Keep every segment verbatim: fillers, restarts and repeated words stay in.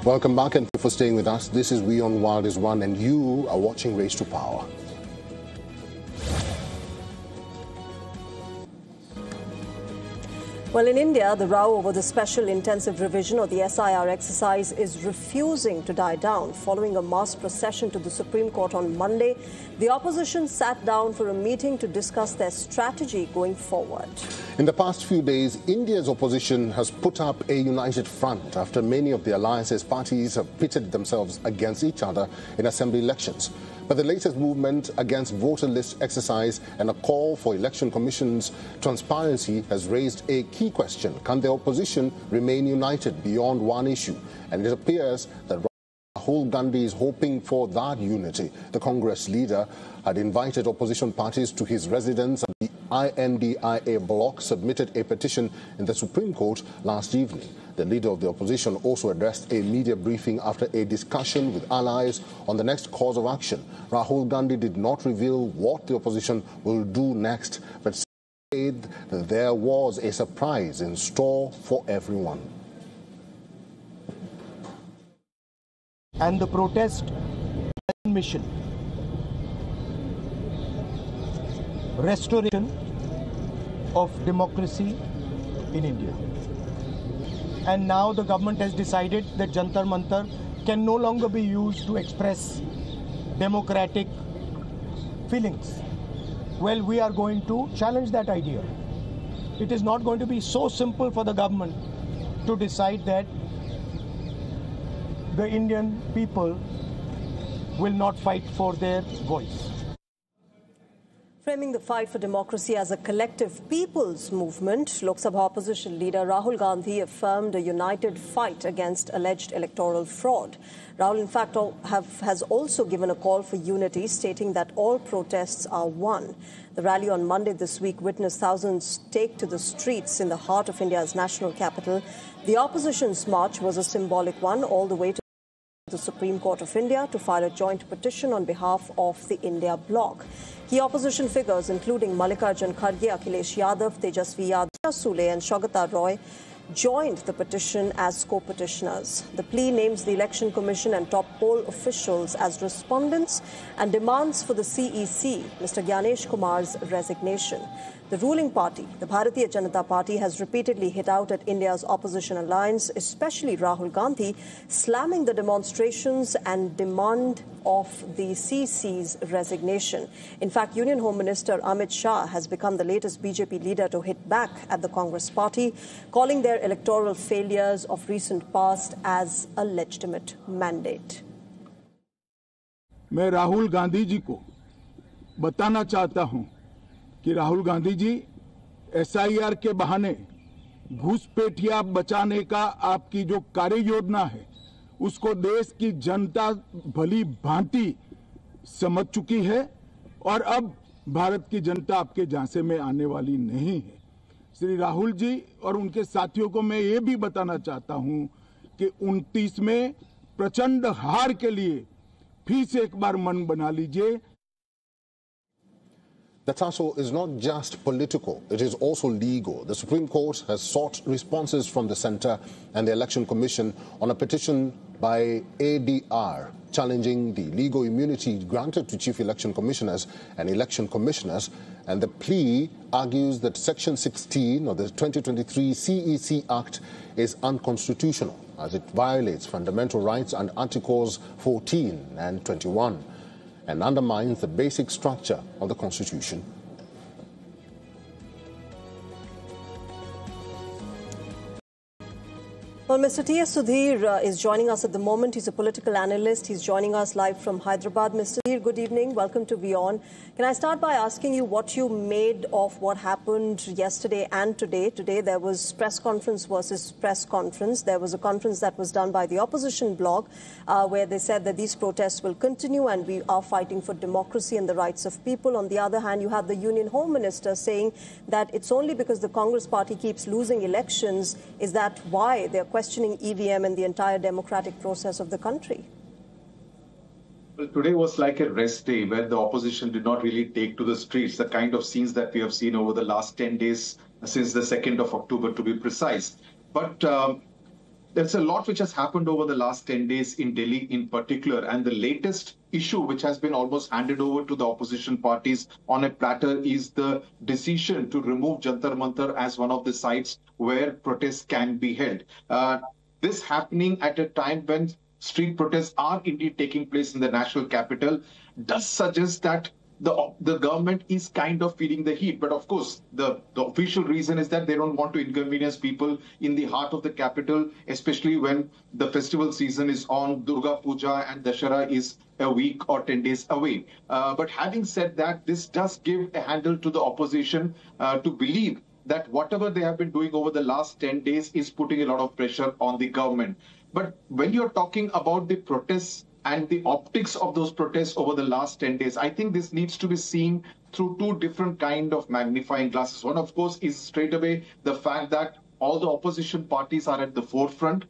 Welcome back and thank you for staying with us. This is WION Wild is One and you are watching Race to Power. Well, in India, the row over the Special Intensive Revision or the S I R exercise is refusing to die down. Following a mass procession to the Supreme Court on Monday, the opposition sat down for a meeting to discuss their strategy going forward. In the past few days, India's opposition has put up a united front after many of the alliance's parties have pitted themselves against each other in assembly elections. But the latest movement against voter list exercise and a call for Election Commission's transparency has raised a key question. Can the opposition remain united beyond one issue? And it appears that Rahul Gandhi is hoping for that unity. The Congress leader had invited opposition parties to his residence. The I N D I A bloc submitted a petition in the Supreme Court last evening. The leader of the opposition also addressed a media briefing after a discussion with allies on the next course of action. Rahul Gandhi did not reveal what the opposition will do next, but said that there was a surprise in store for everyone. And the protest mission, restoration of democracy in India. And now the government has decided that Jantar Mantar can no longer be used to express democratic feelings. Well, we are going to challenge that idea. It is not going to be so simple for the government to decide that the Indian people will not fight for their voice. Framing the fight for democracy as a collective people's movement, Lok Sabha opposition leader Rahul Gandhi affirmed a united fight against alleged electoral fraud. Rahul, in fact, have, has also given a call for unity, stating that all protests are one. The rally on Monday this week witnessed thousands take to the streets in the heart of India's national capital. The opposition's march was a symbolic one all the way to the Supreme Court of India to file a joint petition on behalf of the India bloc. Key opposition figures, including Mallikarjun Kharge, Akhilesh Yadav, Tejasvi Yadav, Sule and Saugata Roy, joined the petition as co-petitioners. The plea names the Election Commission and top poll officials as respondents and demands for the C E C, Mister Gyanesh Kumar's resignation. The ruling party, the Bharatiya Janata Party, has repeatedly hit out at India's opposition alliance, especially Rahul Gandhi, slamming the demonstrations and demand of the C C's resignation. In fact, Union Home Minister Amit Shah has become the latest B J P leader to hit back at the Congress party, calling their electoral failures of recent past as a legitimate mandate. मैं राहुल गांधी जी को बताना चाहता हूं कि Rahul Gandhi G S I R के बहाने घुसपैठिया बचाने का आपकी जो कार्य योजना है उसको देश की जनता भली भांति समझ चुकी है और अब भारत की जनता आपके झांसे में आने वाली नहीं है। श्री राहुल जी और उनके साथियों को मैं ये भी बताना चाहता हूं कि उनतीस में प्रचंड हार के लिए फिर से एक बार मन बना लीजिए। The tussle is not just political, it is also legal. The Supreme Court has sought responses from the Centre and the Election Commission on a petition by A D R challenging the legal immunity granted to Chief Election Commissioners and Election Commissioners, and the plea argues that Section sixteen of the twenty twenty-three C E C Act is unconstitutional as it violates fundamental rights and Articles fourteen and twenty-one. And undermines the basic structure of the Constitution. Well, Mister T S Sudhir uh, is joining us at the moment. He's a political analyst. He's joining us live from Hyderabad. Mister Sudhir, good evening. Welcome to WION. Can I start by asking you what you made of what happened yesterday and today? Today there was press conference versus press conference. There was a conference that was done by the opposition bloc uh, where they said that these protests will continue and we are fighting for democracy and the rights of people. On the other hand, you have the Union Home Minister saying that it's only because the Congress party keeps losing elections is that why they're questioning E V M and the entire democratic process of the country. Well, today was like a rest day where the opposition did not really take to the streets, the kind of scenes that we have seen over the last ten days, since the second of October to be precise. But um, there's a lot which has happened over the last ten days in Delhi in particular. And the latest issue which has been almost handed over to the opposition parties on a platter is the decision to remove Jantar Mantar as one of the sites where protests can be held. Uh, this happening at a time when street protests are indeed taking place in the national capital does suggest that The, the government is kind of feeling the heat. But of course, the, the official reason is that they don't want to inconvenience people in the heart of the capital, especially when the festival season is on, Durga Puja and Dashara is a week or ten days away. Uh, but having said that, this does give a handle to the opposition uh, to believe that whatever they have been doing over the last ten days is putting a lot of pressure on the government. But when you're talking about the protests and the optics of those protests over the last ten days, I think this needs to be seen through two different kind of magnifying glasses. One, of course, is straight away the fact that all the opposition parties are at the forefront.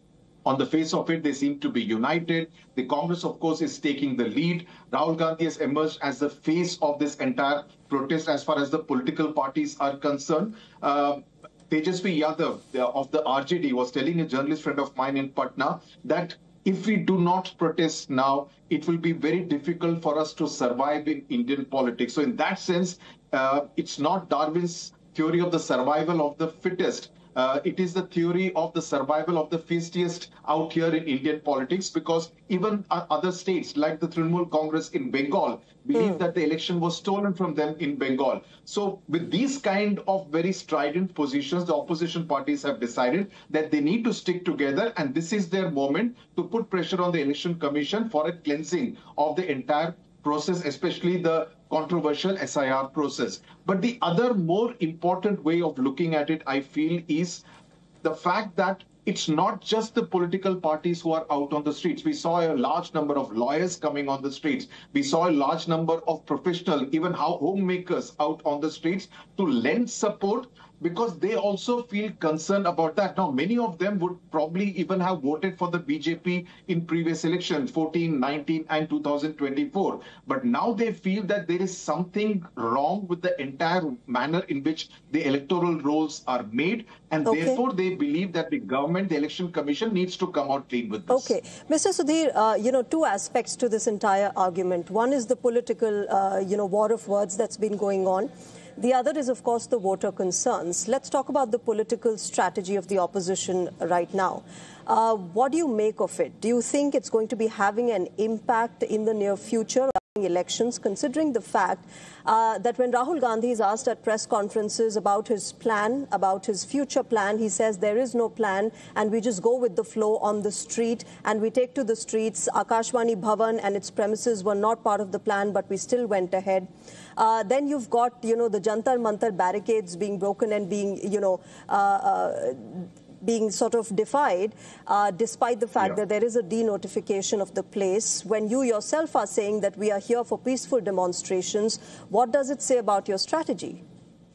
On the face of it, they seem to be united. The Congress, of course, is taking the lead. Rahul Gandhi has emerged as the face of this entire protest as far as the political parties are concerned. Uh, Tejasvi Yadav of the R J D was telling a journalist friend of mine in Patna that if we do not protest now, it will be very difficult for us to survive in Indian politics. So in that sense, uh, it's not Darwin's theory of the survival of the fittest. Uh, it is the theory of the survival of the fiercest out here in Indian politics, because even other states like the Trinamool Congress in Bengal believe mm. that the election was stolen from them in Bengal. So with these kind of very strident positions, the opposition parties have decided that they need to stick together, and this is their moment to put pressure on the Election Commission for a cleansing of the entire process, especially the controversial S I R process. But the other more important way of looking at it, I feel, is the fact that it's not just the political parties who are out on the streets. We saw a large number of lawyers coming on the streets. We saw a large number of professionals, even how homemakers out on the streets to lend support, because they also feel concerned about that. Now, many of them would probably even have voted for the B J P in previous elections, fourteen, nineteen, and two thousand twenty-four. But now they feel that there is something wrong with the entire manner in which the electoral rolls are made. And okay. therefore, they believe that the government, the Election Commission, needs to come out clean with this. Okay. Mister Sudhir, uh, you know, two aspects to this entire argument. One is the political, uh, you know, war of words that's been going on. The other is, of course, the voter concerns. Let's talk about the political strategy of the opposition right now. Uh, what do you make of it? Do you think it's going to be having an impact in the near future elections, considering the fact uh, that when Rahul Gandhi is asked at press conferences about his plan, about his future plan, he says there is no plan and we just go with the flow on the street and we take to the streets. Akashvani Bhavan and its premises were not part of the plan, but we still went ahead. Uh, then you've got, you know, the Jantar Mantar barricades being broken and being, you know, uh, uh, being sort of defied, uh, despite the fact yeah. that there is a denotification of the place. When you yourself are saying that we are here for peaceful demonstrations, what does it say about your strategy?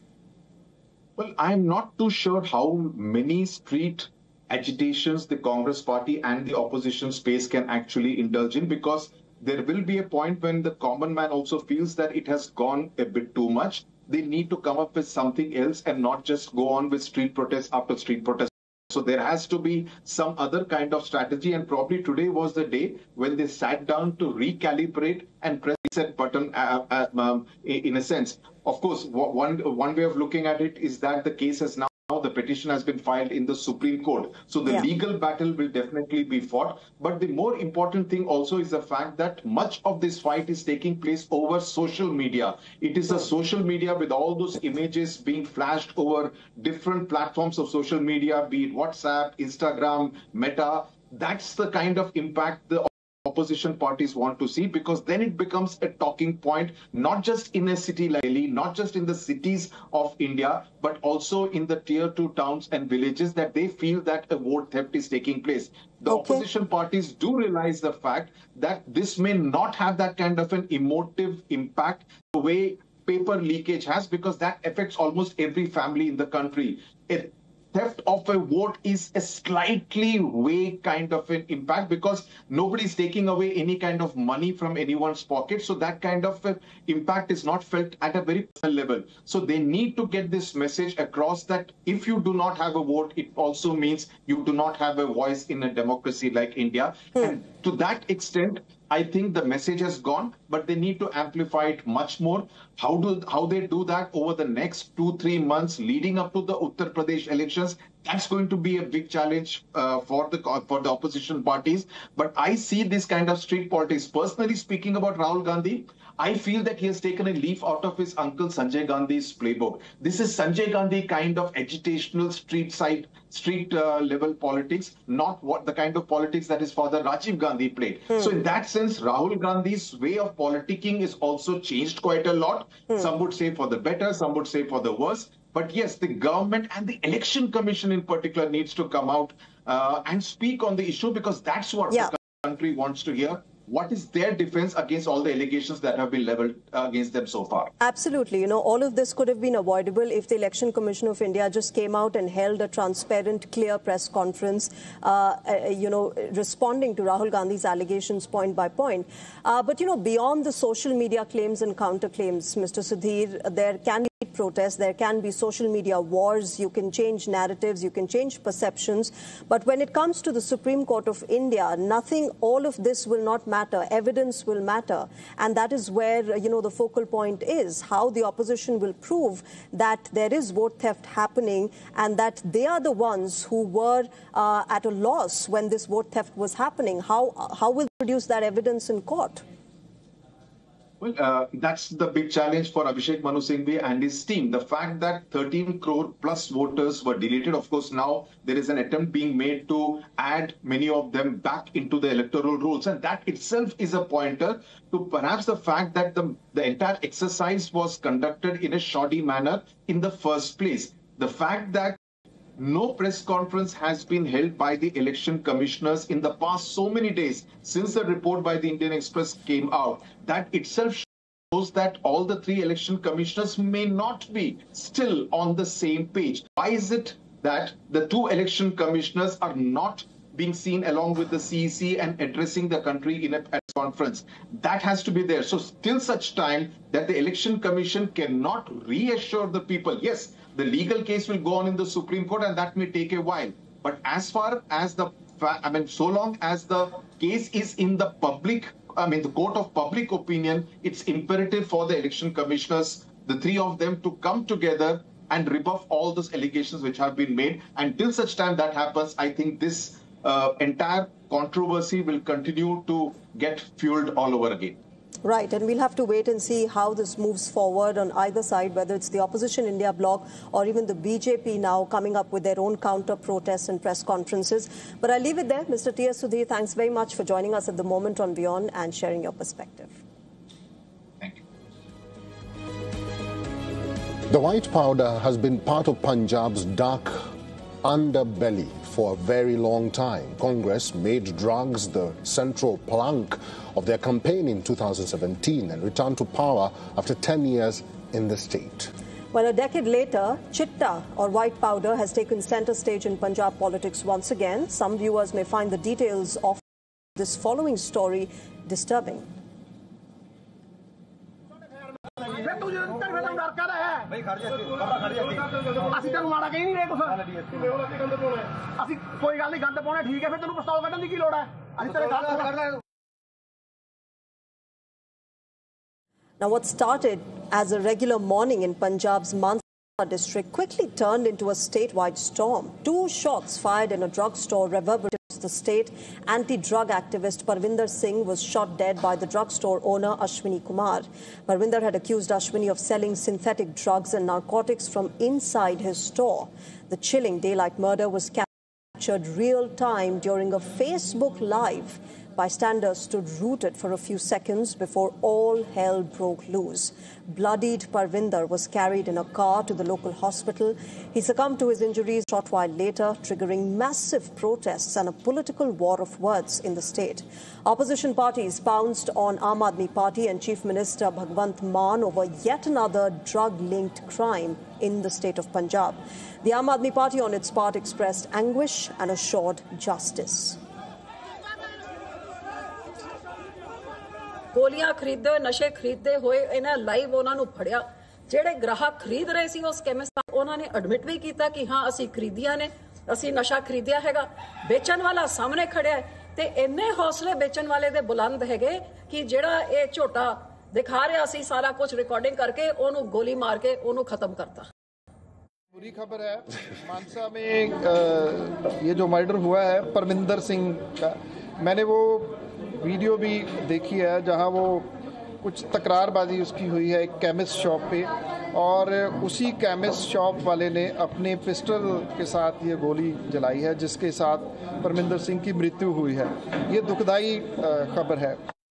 Well, I'm not too sure how many street agitations the Congress party and the opposition space can actually indulge in, because there will be a point when the common man also feels that it has gone a bit too much. They need to come up with something else and not just go on with street protests after street protests. So there has to be some other kind of strategy, and probably today was the day when they sat down to recalibrate and press the reset button uh, uh, um, in a sense. Of course, one, one way of looking at it is that the case has now, the petition has been filed in the Supreme Court. So the yeah. legal battle will definitely be fought. But the more important thing also is the fact that much of this fight is taking place over social media. It is a social media with all those images being flashed over different platforms of social media, be it WhatsApp, Instagram, Meta. That's the kind of impact the opposition parties want to see, because then it becomes a talking point, not just in a city like Delhi, not just in the cities of India, but also in the tier two towns and villages, that they feel that a vote theft is taking place. The okay. opposition parties do realize the fact that this may not have that kind of an emotive impact the way paper leakage has, because that affects almost every family in the country. It, theft of a vote is a slightly vague kind of an impact because nobody's taking away any kind of money from anyone's pocket. So that kind of uh, impact is not felt at a very personal level. So they need to get this message across that if you do not have a vote, it also means you do not have a voice in a democracy like India. Hmm. And to that extent, I think the message has gone, but they need to amplify it much more. How do how they do that over the next two, three months leading up to the Uttar Pradesh elections? That's going to be a big challenge uh, for the for the opposition parties. But I see this kind of street politics. Personally speaking about Rahul Gandhi, I feel that he has taken a leaf out of his uncle Sanjay Gandhi's playbook. This is Sanjay Gandhi kind of agitational street side, street uh, level politics, not what the kind of politics that his father Rajiv Gandhi played. Hmm. So in that sense, Rahul Gandhi's way of politicking is also changed quite a lot. Hmm. Some would say for the better, some would say for the worse. But yes, the government and the election commission in particular needs to come out uh, and speak on the issue because that's what yeah. the country wants to hear. What is their defense against all the allegations that have been leveled uh, against them so far? Absolutely. You know, all of this could have been avoidable if the Election Commission of India just came out and held a transparent, clear press conference, uh, uh, you know, responding to Rahul Gandhi's allegations point by point. Uh, but, you know, beyond the social media claims and counterclaims, Mister Sudhir, there can be protests, there can be social media wars, you can change narratives, you can change perceptions. But when it comes to the Supreme Court of India, nothing, all of this will not matter. Evidence will matter. And that is where, you know, the focal point is, how the opposition will prove that there is vote theft happening and that they are the ones who were uh, at a loss when this vote theft was happening. How, how will they produce that evidence in court? Well, uh, that's the big challenge for Abhishek Manu Singhvi and his team. The fact that thirteen crore plus voters were deleted, of course, now there is an attempt being made to add many of them back into the electoral rolls. And that itself is a pointer to perhaps the fact that the, the entire exercise was conducted in a shoddy manner in the first place. The fact that no press conference has been held by the election commissioners in the past so many days since the report by the Indian Express came out. That itself shows that all the three election commissioners may not be still on the same page. Why is it that the two election commissioners are not being seen along with the C E C and addressing the country in a press conference? That has to be there. So till such time that the election commission cannot reassure the people, yes, the legal case will go on in the Supreme Court and that may take a while. But as far as the, I mean, so long as the case is in the public, I mean, the court of public opinion, it's imperative for the election commissioners, the three of them, to come together and rebuff all those allegations which have been made. And till such time that happens, I think this uh, entire controversy will continue to get fueled all over again. Right, and we'll have to wait and see how this moves forward on either side, whether it's the Opposition India bloc or even the B J P now coming up with their own counter-protests and press conferences. But I'll leave it there. Mister T S Sudhir, thanks very much for joining us at the moment on Beyond and sharing your perspective. Thank you. The white powder has been part of Punjab's dark underbelly for a very long time. Congress made drugs the central plank of their campaign in two thousand seventeen and returned to power after ten years in the state. Well, a decade later, chitta or white powder has taken center stage in Punjab politics once again. Some viewers may find the details of this following story disturbing. Now, what started as a regular morning in Punjab's Mansehra district quickly turned into a statewide storm. Two shots fired in a drugstore reverberated across the state. Anti-drug activist Parvinder Singh was shot dead by the drugstore owner Ashwini Kumar. Parvinder had accused Ashwini of selling synthetic drugs and narcotics from inside his store. The chilling daylight murder was captured real time during a Facebook Live Bystanders stood rooted for a few seconds before all hell broke loose. Bloodied Parvinder was carried in a car to the local hospital. He succumbed to his injuries a short while later, triggering massive protests and a political war of words in the state. Opposition parties pounced on Aam Aadmi Party and Chief Minister Bhagwant Mann over yet another drug-linked crime in the state of Punjab. The Aam Aadmi Party on its part expressed anguish and assured justice. ਗੋਲੀਆਂ ਖਰੀਦਦੇ ਹੋਏ ਨਸ਼ੇ ਖਰੀਦਦੇ ਹੋਏ ਇਹਨਾਂ live ਉਹਨਾਂ ਨੂੰ ਫੜਿਆ ਜਿਹੜੇ ਗ੍ਰਾਹਕ ਖਰੀਦ ਰਹੇ ਸੀ ਉਸ ਕੈਮਿਸਟ ਉਹਨਾਂ ਨੇ ਐਡਮਿਟ ਵੀ ਕੀਤਾ ਕਿ ਹਾਂ ਅਸੀਂ ਖਰੀਦੀਆਂ ਨੇ ਅਸੀਂ ਨਸ਼ਾ ਖਰੀਦਿਆ ਹੈਗਾ ਵੇਚਣ ਵਾਲਾ ਸਾਹਮਣੇ ਖੜਿਆ ਤੇ ਇੰਨੇ ਹੌਸਲੇ ਵੇਚਣ ਵਾਲੇ ਦੇ ਬੁਲੰਦ ਹੈਗੇ ਕਿ ਜਿਹੜਾ ਇਹ ਝੋਟਾ ਦਿਖਾ ਰਿਹਾ ਸੀ ਸਾਰਾ ਕੁਝ ਰਿਕਾਰਡਿੰਗ ਕਰਕੇ ਉਹਨੂੰ ਗੋਲੀ ਮਾਰ ਕੇ ਉਹਨੂੰ ਖਤਮ ਕਰਤਾ बुरी खबर है मानसा में आ, ये जो मर्डर हुआ है परमिंदर सिंह का मैंने वो वीडियो भी देखी है जहां वो कुछ तकरारबाजी उसकी हुई है एक केमिस्ट शॉप पे और उसी केमिस्ट शॉप वाले ने अपने पिस्टल के साथ ये गोली जलाई है जिसके साथ परमिंदर सिंह की मृत्यु हुई है ये दुखदाई खबर है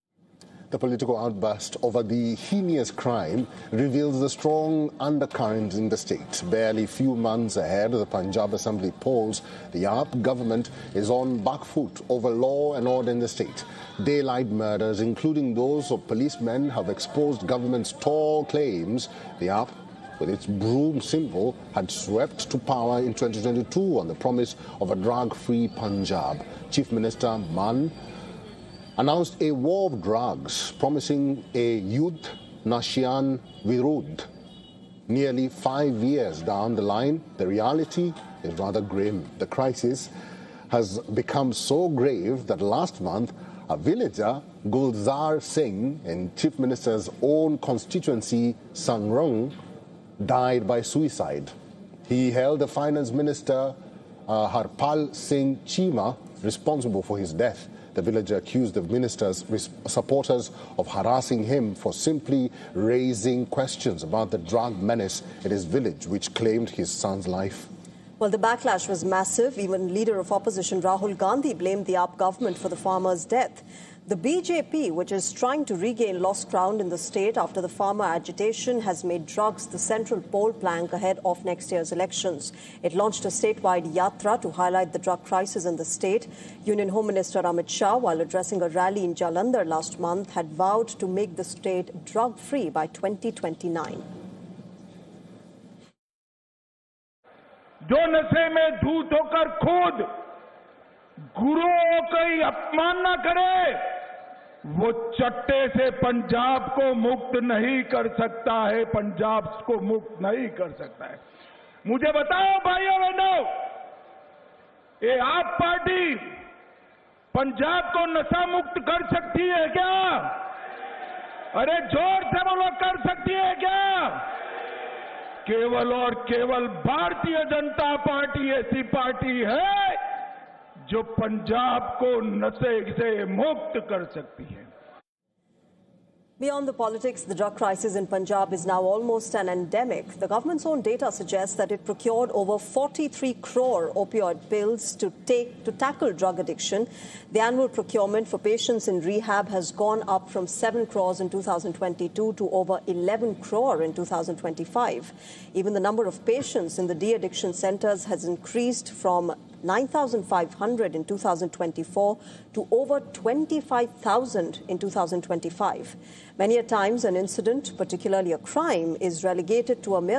The political outburst over the heinous crime reveals the strong undercurrent in the state. Barely few months ahead of the Punjab Assembly polls, the A A P government is on back foot over law and order in the state. Daylight murders, including those of policemen, have exposed government's tall claims. The A A P, with its broom symbol, had swept to power in twenty twenty-two on the promise of a drug-free Punjab. Chief Minister Mann announced a war of drugs, promising a Yudh Nashian Virudh. Nearly five years down the line, the reality is rather grim. The crisis has become so grave that last month, a villager, Gulzar Singh, in Chief Minister's own constituency, Sangrong, died by suicide. He held the Finance Minister, uh, Harpal Singh Chima, responsible for his death. The villager accused the minister's supporters of harassing him for simply raising questions about the drug menace in his village, which claimed his son's life. Well, the backlash was massive. Even leader of opposition Rahul Gandhi blamed the A A P government for the farmer's death. The B J P, which is trying to regain lost ground in the state after the farmer agitation, has made drugs the central poll plank ahead of next year's elections. It launched a statewide yatra to highlight the drug crisis in the state. Union Home Minister Amit Shah, while addressing a rally in Jalandhar last month, had vowed to make the state drug-free by twenty twenty-nine. जो नशे में धूत होकर खुद गुरुओं का अपमान न करे वो चट्टे से पंजाब को मुक्त नहीं कर सकता है पंजाब को मुक्त नहीं कर सकता है मुझे बताओ भाइयों बहनों ये आप पार्टी पंजाब को नशा मुक्त कर सकती है क्या अरे जोर से बोलो कर सकती है क्या केवल और केवल भारतीय जनता पार्टी ऐसी पार्टी है जो पंजाब को नशे से मुक्त कर सकती है Beyond the politics, the drug crisis in Punjab is now almost an endemic. The government's own data suggests that it procured over forty-three crore opioid pills to take to tackle drug addiction. The annual procurement for patients in rehab has gone up from seven crores in two thousand twenty-two to over eleven crore in two thousand twenty-five. Even the number of patients in the de-addiction centers has increased from nine thousand five hundred in two thousand twenty-four to over twenty-five thousand in two thousand twenty-five. Many a times an incident, particularly a crime, is relegated to a mere